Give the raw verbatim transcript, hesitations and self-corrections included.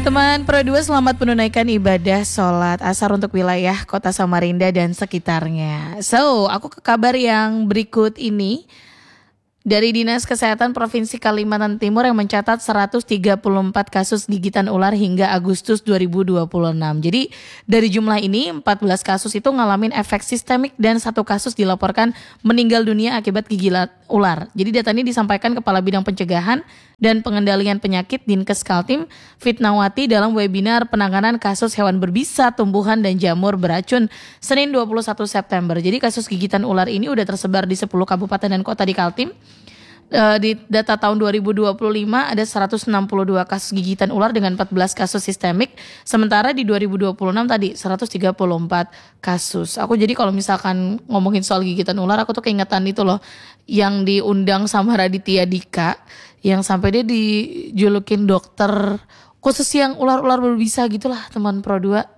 Teman Pro dua, selamat menunaikan ibadah sholat asar untuk wilayah kota Samarinda dan sekitarnya. So, aku ke kabar yang berikut ini. Dari Dinas Kesehatan Provinsi Kalimantan Timur yang mencatat seratus tiga puluh empat kasus gigitan ular hingga Agustus dua ribu dua puluh enam. Jadi dari jumlah ini empat belas kasus itu ngalamin efek sistemik dan satu kasus dilaporkan meninggal dunia akibat gigitan ular. Jadi data ini disampaikan Kepala Bidang Pencegahan dan Pengendalian Penyakit Dinkes Kaltim Fitnawati dalam webinar penanganan kasus hewan berbisa, tumbuhan dan jamur beracun Senin dua puluh satu September. Jadi kasus gigitan ular ini udah tersebar di sepuluh kabupaten dan kota di Kaltim. Uh, di data tahun dua ribu dua puluh lima ada seratus enam puluh dua kasus gigitan ular dengan empat belas kasus sistemik. Sementara di dua ribu dua puluh enam tadi seratus tiga puluh empat kasus. Aku jadi kalau misalkan ngomongin soal gigitan ular, aku tuh keingetan itu loh yang diundang sama Raditya Dika, yang sampai dia dijulukin dokter khusus yang ular-ular berbisa gitulah teman Pro dua.